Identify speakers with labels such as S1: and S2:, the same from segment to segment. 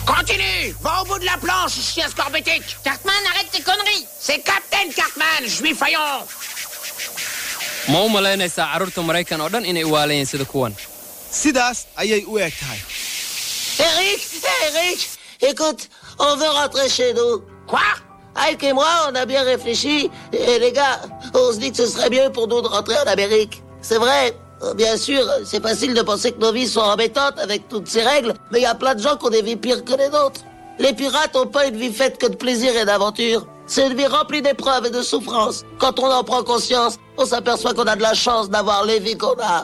S1: Continue. Va au bout de la planche, chien scorbétique.
S2: Cartman, arrête tes conneries.
S1: C'est Captain Cartman, juif fayon.
S3: ma u malaynaysaa carruurta Maraykan oo dhan inay u waalayeen sida kuwan
S4: sidaas ayay u eg tahay.
S5: Eric, écoute, on veut rentrer chez nous.
S1: Quoi?
S5: Ike et moi, on a bien réfléchi. Et les gars, on se dit que ce serait mieux pour nous de rentrer en Amérique. C'est vrai, bien sûr, c'est facile de penser que nos vies sont embêtantes avec toutes ces règles, mais il y a plein de gens qui ont des vies pires que les nôtres. Les pirates n'ont pas une vie faite que de plaisir et d'aventure. C'est une vie remplie d'épreuves et de souffrances. Quand on en prend conscience, on s'aperçoit qu'on a de la chance d'avoir les vies qu'on a.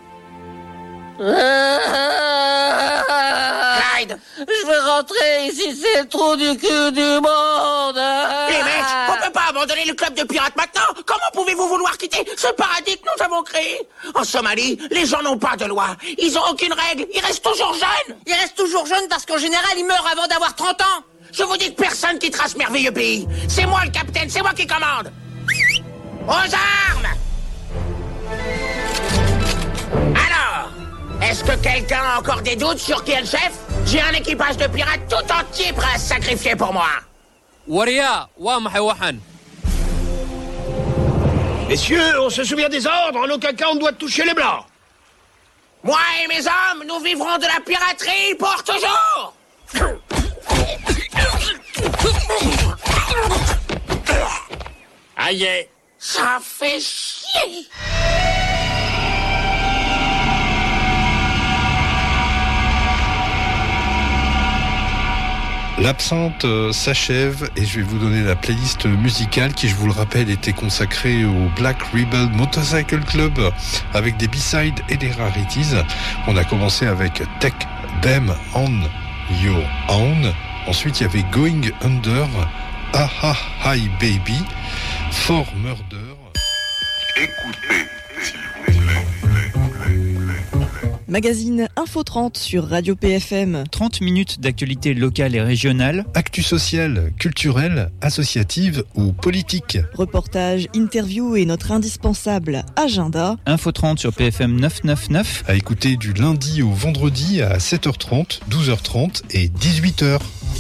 S1: Clyde,
S5: je veux rentrer ici, c'est le trou du cul du monde.
S1: Les mecs, on peut pas abandonner le club de pirates maintenant. Comment pouvez-vous vouloir quitter ce paradis que nous avons créé? En Somalie, les gens n'ont pas de loi. Ils ont aucune règle. Ils restent toujours jeunes.
S2: Ils restent toujours jeunes parce qu'en général, ils meurent avant d'avoir 30 ans.
S1: Je vous dis que personne quittera ce merveilleux pays. C'est moi le capitaine, c'est moi qui commande. Aux armes! Alors, est-ce que quelqu'un a encore des doutes sur qui est le chef? J'ai un équipage de pirates tout entier prêt à se sacrifier pour moi.
S3: waryaa waa maxay waxan
S6: Messieurs, on se souvient des ordres, en aucun cas on ne doit toucher les blancs.
S1: Moi et mes hommes, nous vivrons de la piraterie pour toujours.
S6: Aïe.
S1: Ça fait chier.
S7: L'absinthe s'achève et je vais vous donner la playlist musicale qui, je vous le rappelle, était consacrée au Black Rebel Motorcycle Club avec des B-sides et des rarities. On a commencé avec Take Them On Your Own. Ensuite, il y avait Going Under, Aha Hi Baby, For Murder.
S8: Écoutez, s'il vous plaît.
S9: Magazine Info 30 sur Radio PFM.
S10: 30 minutes d'actualité locale et régionale.
S7: Actu sociale, culturelle, associative ou politique.
S9: Reportage, interview et notre indispensable agenda.
S10: Info 30 sur PFM 999.
S7: À écouter du lundi au vendredi à 7h30, 12h30 et 18h.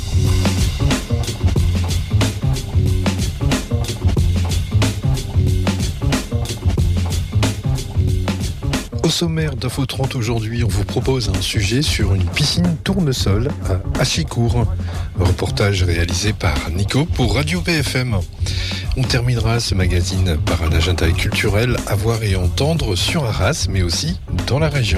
S7: Au sommaire d'Info 30 aujourd'hui, on vous propose un sujet sur une piscine tournesol à Achicourt. Reportage réalisé par Nico pour Radio PFM. On terminera ce magazine par un agenda culturel à voir et entendre sur Arras, mais aussi dans la région.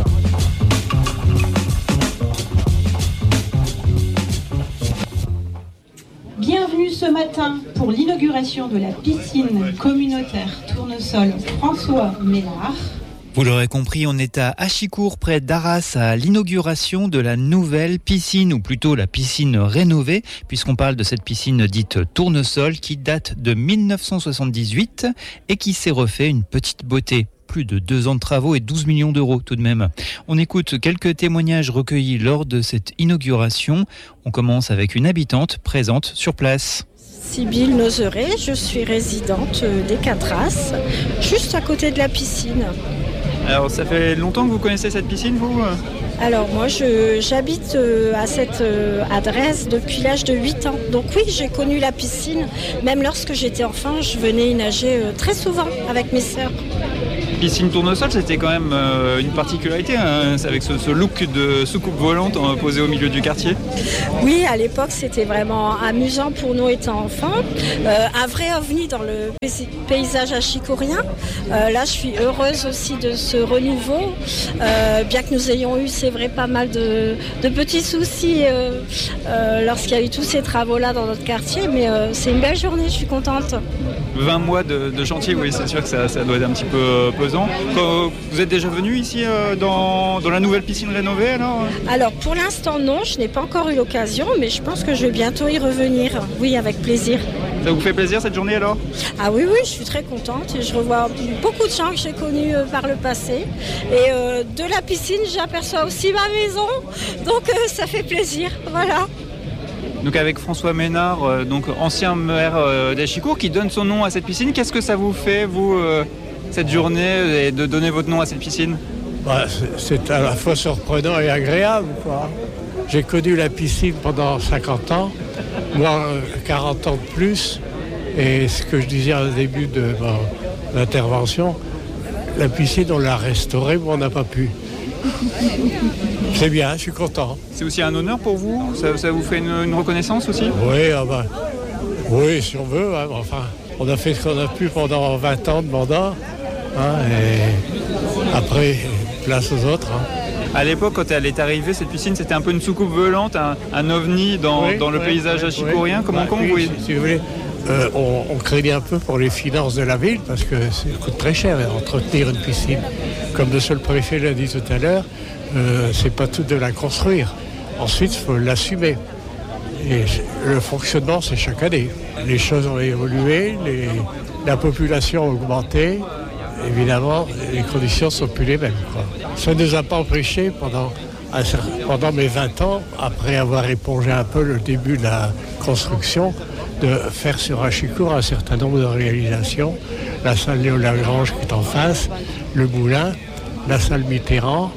S11: Bienvenue ce matin pour l'inauguration de la piscine communautaire tournesol François Ménard.
S10: Vous l'aurez compris, on est à Achicourt, près d'Arras, à l'inauguration de la nouvelle piscine, ou plutôt la piscine rénovée, puisqu'on parle de cette piscine dite tournesol qui date de 1978 et qui s'est refait une petite beauté. Plus de 2 ans de travaux et 12 millions d'euros tout de même. On écoute quelques témoignages recueillis lors de cette inauguration. On commence avec une habitante présente sur place.
S12: Sybille Nozeret, je suis résidente des Catras, juste à côté de la piscine.
S10: Alors ça fait longtemps que vous connaissez cette piscine, vous ?
S12: Alors moi j'habite à cette adresse depuis l'âge de 8 ans. Donc oui, j'ai connu la piscine. Même lorsque j'étais enfant, je venais y nager très souvent avec mes sœurs.
S10: Piscine tournesol, c'était quand même une particularité, hein, avec ce look de soucoupe volante posée au milieu du quartier.
S12: Oui, à l'époque, c'était vraiment amusant pour nous étant enfants. Un vrai ovni dans le paysage achicourien. Là, je suis heureuse aussi de ce renouveau. Bien que nous ayons eu, c'est vrai, pas mal de petits soucis lorsqu'il y a eu tous ces travaux-là dans notre quartier. Mais c'est une belle journée, je suis contente.
S10: 20 mois de chantier, oui, c'est sûr que ça doit être un petit peu pesant. Vous êtes déjà venu ici dans la nouvelle piscine rénovée alors ?
S12: Alors pour l'instant non, je n'ai pas encore eu l'occasion, mais je pense que je vais bientôt y revenir. Oui, avec plaisir.
S10: Ça vous fait plaisir cette journée alors ?
S12: Ah oui, je suis très contente. Je revois beaucoup de gens que j'ai connus par le passé. Et de la piscine, j'aperçois aussi ma maison. Donc ça fait plaisir, voilà.
S10: Donc avec François Ménard, donc ancien maire d'Achicourt, qui donne son nom à cette piscine. Qu'est-ce que ça vous fait, vous, cette journée, et de donner votre nom à cette piscine ?
S13: C'est à la fois surprenant et agréable, quoi. J'ai connu la piscine pendant 50 ans, moi 40 ans de plus, et ce que je disais au début de mon intervention, la piscine on l'a restaurée, mais on n'a pas pu. C'est bien, je suis content.
S14: C'est aussi un honneur pour vous ? Ça vous fait une reconnaissance aussi ?
S13: Oui, oui, si on veut. Hein, enfin, on a fait ce qu'on a pu pendant 20 ans de mandat. Et après, place aux autres. Hein.
S14: À l'époque, quand elle est arrivée, cette piscine, c'était un peu une soucoupe volante, un ovni dans le paysage achicourien. Comment vous voyez ?
S13: Si vous voulez, on craignait un peu pour les finances de la ville parce que ça coûte très cher d'entretenir une piscine. Comme le seul préfet l'a dit tout à l'heure, c'est pas tout de la construire. Ensuite, il faut l'assumer. Et le fonctionnement, c'est chaque année. Les choses ont évolué, la population a augmenté. Évidemment, les conditions ne sont plus les mêmes, quoi. Ça ne nous a pas empêchés pendant mes 20 ans, après avoir épongé un peu le début de la construction, de faire sur Achicourt un certain nombre de réalisations. La salle Léo Lagrange qui est en face, le moulin, la salle Mitterrand,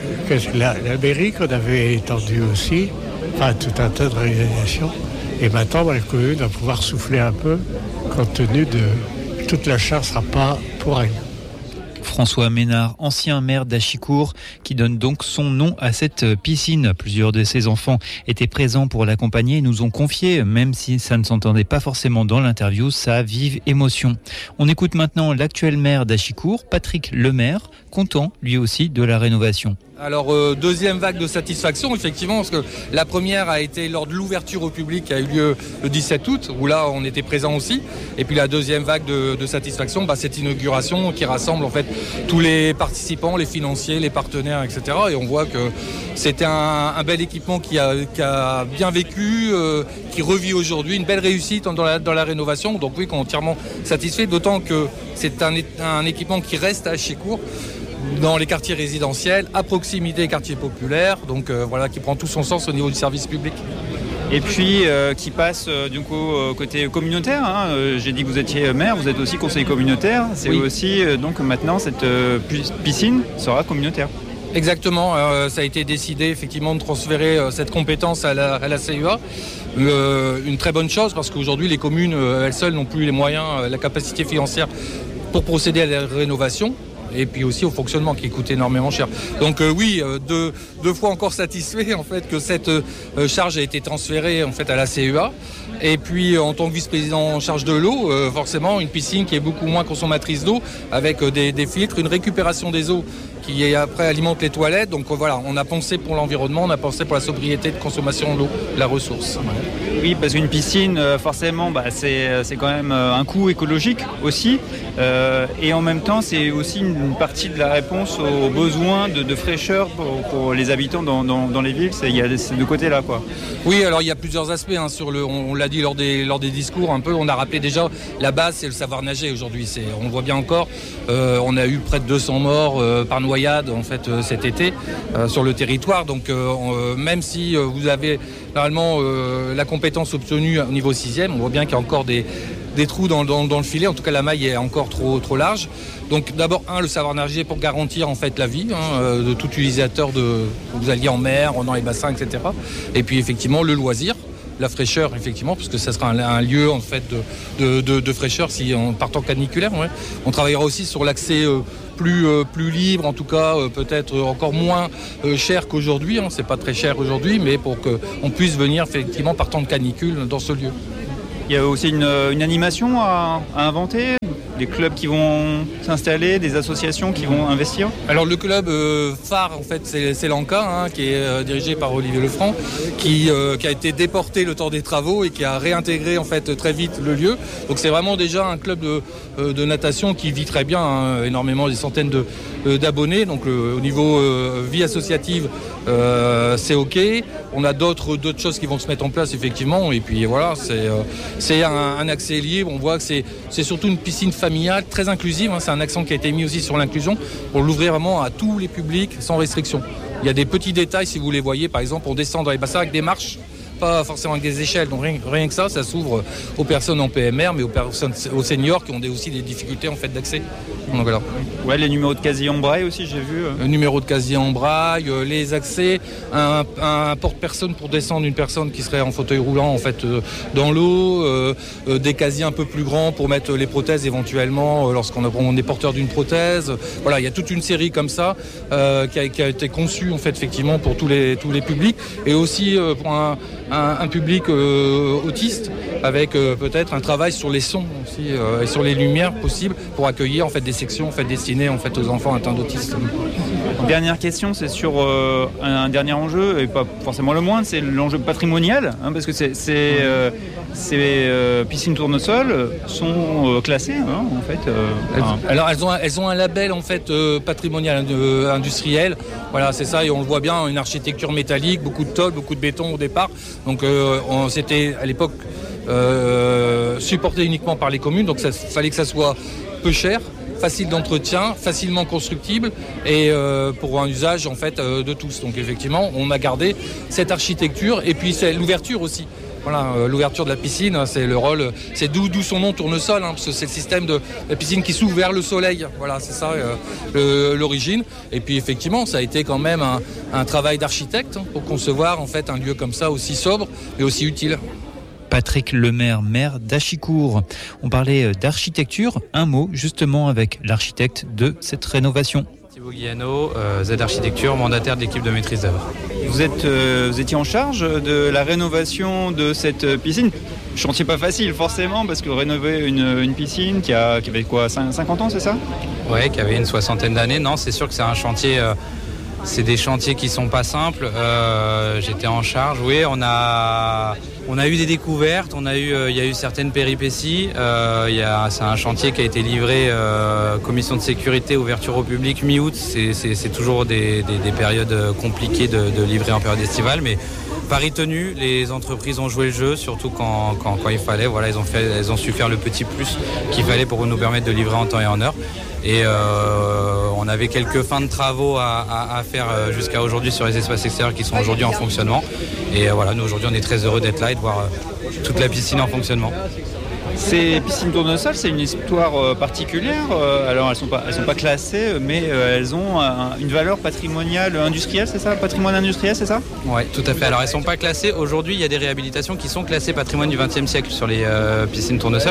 S13: la mairie qu'on avait étendue aussi, enfin tout un tas de réalisations. Et maintenant, la commune va pouvoir souffler un peu, compte tenu de toute la charge ne sera pas pour elle.
S10: François Ménard, ancien maire d'Achicourt, qui donne donc son nom à cette piscine. Plusieurs de ses enfants étaient présents pour l'accompagner et nous ont confié, même si ça ne s'entendait pas forcément dans l'interview, sa vive émotion. On écoute maintenant l'actuel maire d'Achicourt, Patrick Lemaire, content lui aussi de la rénovation.
S15: Alors deuxième vague de satisfaction effectivement parce que la première a été lors de l'ouverture au public qui a eu lieu le 17 août où là on était présent aussi et puis la deuxième vague de satisfaction cette inauguration qui rassemble en fait tous les participants, les financiers, les partenaires etc. Et on voit que c'était un bel équipement qui a bien vécu, qui revit aujourd'hui, une belle réussite dans la rénovation, donc oui qu'on est entièrement satisfait, d'autant que c'est un équipement qui reste à Achicourt dans les quartiers résidentiels, à proximité des quartiers populaires, donc voilà, qui prend tout son sens au niveau du service public.
S14: Et puis qui passe du coup côté communautaire. J'ai dit que vous étiez maire, vous êtes aussi conseiller communautaire. C'est aussi donc maintenant cette piscine sera communautaire.
S15: Exactement, ça a été décidé effectivement de transférer cette compétence à la CEA. Une très bonne chose parce qu'aujourd'hui les communes elles seules n'ont plus les moyens, la capacité financière pour procéder à la rénovation. Et puis aussi au fonctionnement qui coûte énormément cher. Donc oui, deux fois encore satisfait en fait que cette charge a été transférée en fait à la CEA. Et puis en tant que vice-président en charge de l'eau, forcément une piscine qui est beaucoup moins consommatrice d'eau avec des filtres, une récupération des eaux qui après alimente les toilettes. Donc voilà, on a pensé pour l'environnement, on a pensé pour la sobriété de consommation de l'eau, la ressource.
S14: Oui, parce qu'une piscine, forcément, c'est quand même un coût écologique aussi. Et en même temps, c'est aussi une partie de la réponse aux besoins de fraîcheur pour les habitants dans les villes. Il y a ces deux côtés-là, quoi.
S15: Oui, alors il y a plusieurs aspects. On l'a dit lors des discours un peu. On a rappelé déjà la base, c'est le savoir nager aujourd'hui. On le voit bien encore. On a eu près de 200 morts par noyade en fait cet été sur le territoire. Donc même si vous avez normalement la compétence obtenue au niveau 6e, on voit bien qu'il y a encore des trous dans le filet. En tout cas, la maille est encore trop large. Donc d'abord, le savoir nager pour garantir en fait la vie de tout utilisateur vous alliez en mer, dans les bassins, etc. Et puis effectivement le loisir, la fraîcheur effectivement, parce que ça sera un lieu en fait de fraîcheur si en partant caniculaire. Ouais. On travaillera aussi sur l'accès plus libre, en tout cas peut-être encore moins cher qu'aujourd'hui. C'est pas très cher aujourd'hui, mais pour qu'on puisse venir effectivement partant de canicule dans ce lieu.
S14: Il y a aussi une animation à inventer, des clubs qui vont s'installer, des associations qui vont investir.
S15: Alors le club phare en fait c'est l'ANCA qui est dirigé par Olivier Lefranc qui a été déporté le temps des travaux et qui a réintégré en fait très vite le lieu. Donc c'est vraiment déjà un club de natation qui vit très bien, énormément, des centaines d'abonnés. Donc au niveau vie associative c'est ok. On a d'autres choses qui vont se mettre en place effectivement et puis voilà c'est un accès libre. On voit que c'est surtout une piscine familiale très inclusive. C'est un accent qui a été mis aussi sur l'inclusion pour l'ouvrir vraiment à tous les publics sans restriction. Il y a des petits détails si vous les voyez. Par exemple, on descend dans les bassins avec des marches pas forcément avec des échelles. Donc rien que ça s'ouvre aux personnes en PMR, mais aux seniors qui ont aussi des difficultés en fait d'accès. Donc voilà.
S14: Ouais, les numéros de casier en braille aussi, j'ai vu.
S15: Numéro de casier en braille, les accès, un porte-personne pour descendre une personne qui serait en fauteuil roulant en fait dans l'eau, des casiers un peu plus grands pour mettre les prothèses éventuellement lorsqu'on est porteur d'une prothèse. Voilà, il y a toute une série comme ça qui a été conçue en fait effectivement pour tous les publics et aussi pour un public autiste avec peut-être un travail sur les sons aussi et sur les lumières possibles pour accueillir en fait des sections en fait destinées en fait aux enfants atteints d'autisme.
S14: Dernière question, c'est sur un dernier enjeu et pas forcément le moindre, c'est l'enjeu patrimonial, hein, parce que ces piscines tournesol sont classées en fait.
S15: Alors elles ont un label en fait patrimonial industriel. Voilà, c'est ça et on le voit bien, une architecture métallique, beaucoup de tôle, beaucoup de béton au départ. Donc c'était à l'époque supporté uniquement par les communes, donc il fallait que ça soit peu cher, facile d'entretien, facilement constructible et pour un usage en fait de tous. Donc effectivement, on a gardé cette architecture et puis c'est l'ouverture aussi. Voilà, l'ouverture de la piscine, c'est le rôle, c'est d'où son nom tournesol, parce que c'est le système de la piscine qui s'ouvre vers le soleil. Voilà, c'est ça l'origine. Et puis effectivement, ça a été quand même un travail d'architecte pour concevoir en fait un lieu comme ça aussi sobre et aussi utile.
S10: Patrick Lemaire, maire d'Achicourt. On parlait d'architecture. Un mot justement avec l'architecte de cette rénovation.
S16: Thibaut Guillano, Z Architecture, mandataire de l'équipe de maîtrise d'œuvre.
S14: Vous étiez en charge de la rénovation de cette piscine. Chantier pas facile forcément parce que rénover une piscine qui avait quoi, 50 ans, c'est ça ?
S16: Ouais, qui avait une 60aine d'années. Non, c'est sûr que c'est un chantier... C'est des chantiers qui sont pas simples. J'étais en charge. Oui, on a eu des découvertes. Il y a eu certaines péripéties. C'est un chantier qui a été livré commission de sécurité, ouverture au public mi-août. C'est toujours des périodes compliquées de livrer en période estivale, mais pari tenu, les entreprises ont joué le jeu, surtout quand il fallait. Voilà, elles ont su faire le petit plus qu'il fallait pour nous permettre de livrer en temps et en heure. Et on avait quelques fins de travaux à faire jusqu'à aujourd'hui sur les espaces extérieurs qui sont aujourd'hui en fonctionnement. Et voilà, nous aujourd'hui on est très heureux d'être là et de voir toute la piscine en fonctionnement.
S14: Ces piscines tournesol, c'est une histoire particulière. Alors elles sont pas classées, mais elles ont une valeur patrimoniale industrielle, c'est ça ? Patrimoine industriel, c'est ça ?
S16: Oui, tout à fait. Alors elles sont pas classées. Aujourd'hui, il y a des réhabilitations qui sont classées patrimoine du XXe siècle sur les piscines tournesol.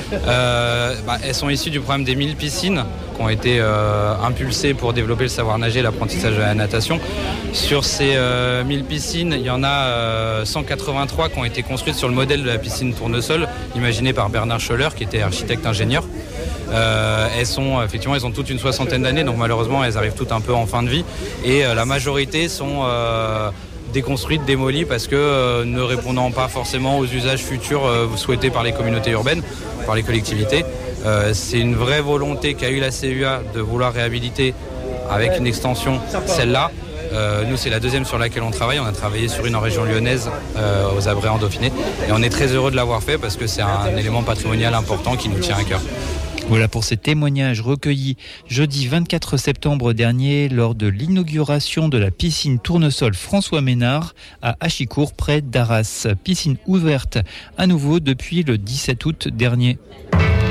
S16: Elles sont issues du programme des 1000 piscines qui ont été impulsées pour développer le savoir nager et l'apprentissage de la natation. Sur ces 1000 piscines, il y en a 183 qui ont été construites sur le modèle de la piscine tournesol, imaginée par Bernard Scholler, qui était architecte-ingénieur. Elles ont toutes une 60aine d'années, donc malheureusement, elles arrivent toutes un peu en fin de vie. Et la majorité sont déconstruites, démolies, parce que ne répondant pas forcément aux usages futurs souhaités par les communautés urbaines, par les collectivités. C'est une vraie volonté qu'a eu la CUA de vouloir réhabiliter avec une extension, celle-là. Nous, c'est la deuxième sur laquelle on travaille. On a travaillé sur une en région lyonnaise, aux Abrets en Dauphiné. Et on est très heureux de l'avoir fait parce que c'est un élément patrimonial important qui nous tient à cœur.
S10: Voilà pour ces témoignages recueillis jeudi 24 septembre dernier lors de l'inauguration de la piscine tournesol François Ménard à Achicourt près d'Arras. Piscine ouverte à nouveau depuis le 17 août dernier.